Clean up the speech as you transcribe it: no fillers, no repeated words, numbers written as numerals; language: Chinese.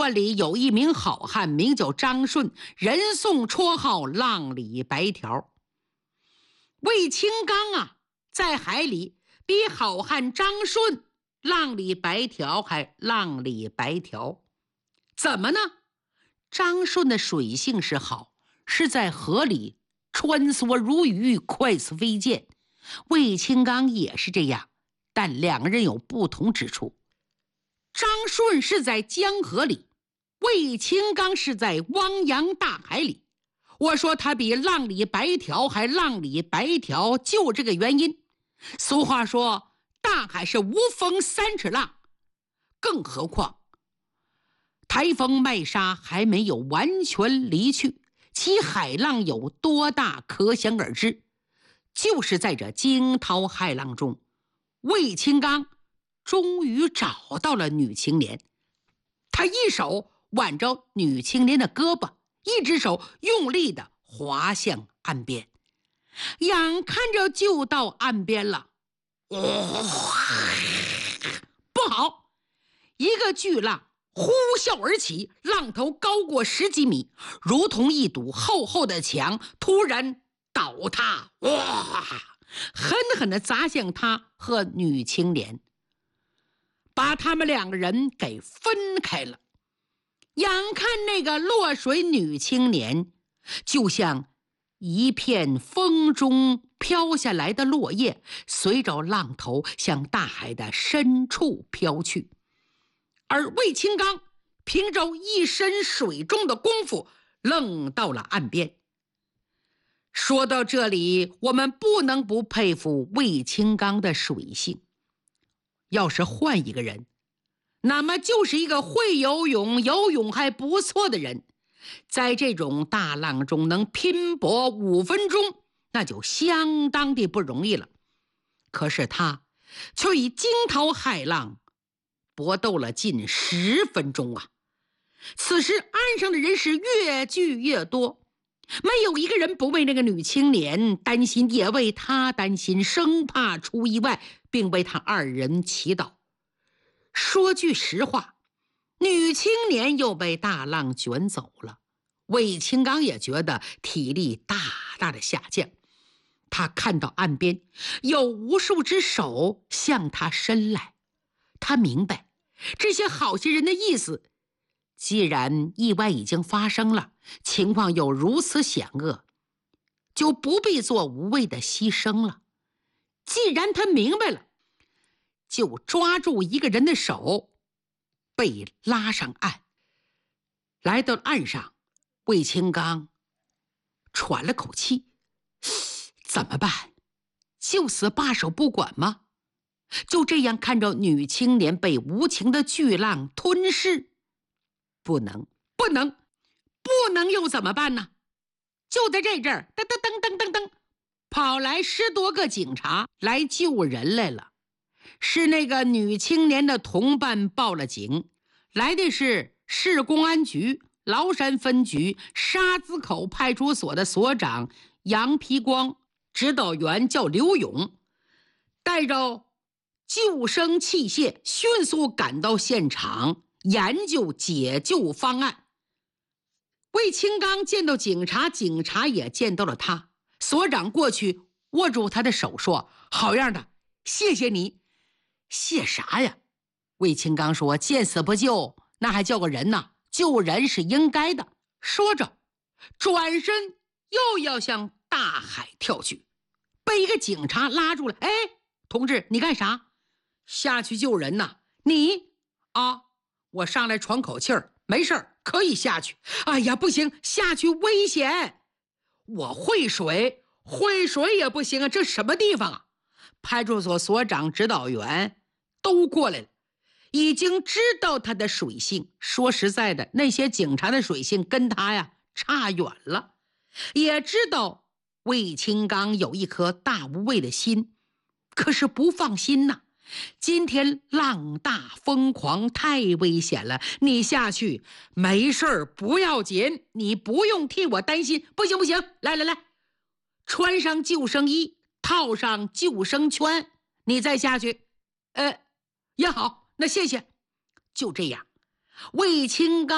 河里有一名好汉，名叫张顺，人送绰号浪里白条。卫青刚啊，在海里比好汉张顺浪里白条还浪里白条。怎么呢？张顺的水性是好，是在河里穿梭如鱼，快似飞剑。卫青刚也是这样，但两个人有不同之处。张顺是在江河里，卫青刚是在汪洋大海里。我说他比浪里白条还浪里白条，就这个原因。俗话说，大海是无风3尺浪，更何况台风麦沙还没有完全离去，其海浪有多大可想而知。就是在这惊涛骇浪中，卫青刚终于找到了女青年。他一手挽着女青年的胳膊，一只手用力地滑向岸边，眼看着就到岸边了。不好！一个巨浪呼啸而起，浪头高过10几米，如同一堵厚厚的墙突然倒塌，狠狠地砸向他和女青年，把他们两个人给分开了。眼看那个落水女青年就像一片风中飘下来的落叶，随着浪头向大海的深处飘去。而卫青刚凭着一身水中的功夫愣到了岸边。说到这里，我们不能不佩服卫青刚的水性。要是换一个人，那么就是一个会游泳、游泳还不错的人，在这种大浪中能拼搏5分钟，那就相当的不容易了。可是他却以惊涛骇浪搏斗了近10分钟啊！此时岸上的人是越聚越多，没有一个人不为那个女青年担心，也为她担心，生怕出意外，并为他2人祈祷。说句实话，女青年又被大浪卷走了，卫青刚也觉得体力大大的下降。他看到岸边有无数只手向他伸来，他明白这些好心人的意思。既然意外已经发生了，情况又如此险恶，就不必做无谓的牺牲了。既然他明白了，就抓住一个人的手，被拉上岸。来到岸上，卫青刚喘了口气，怎么办？就此罢手不管吗？就这样看着女青年被无情的巨浪吞噬？不能，不能，不能，又怎么办呢？就在这阵儿，噔噔噔噔噔噔，跑来10多个警察来救人来了。是那个女青年的同伴报了警，来的是市公安局崂山分局沙子口派出所的所长杨皮光，指导员叫刘勇，带着救生器械迅速赶到现场，研究解救方案。卫青刚见到警察，警察也见到了他。所长过去握住他的手说：“好样的，谢谢你。”谢啥呀？卫青刚说：“见死不救，那还叫个人呢？救人是应该的。”说着，转身又要向大海跳去，被一个警察拉住了。“哎，同志，你干啥？”“下去救人呢。”“你啊？我上来喘口气儿，没事儿，可以下去。”“哎呀，不行，下去危险。”“我会水，会水也不行啊，这什么地方啊？”派出所所长、指导员都过来了，已经知道他的水性。说实在的，那些警察的水性跟他呀差远了。也知道卫青刚有一颗大无畏的心，可是不放心呐。今天浪大风狂，太危险了，你下去没事儿不要紧，你不用替我担心。不行不行，来来来，穿上救生衣，套上救生圈，你再下去。也好，那谢谢。就这样，卫青刚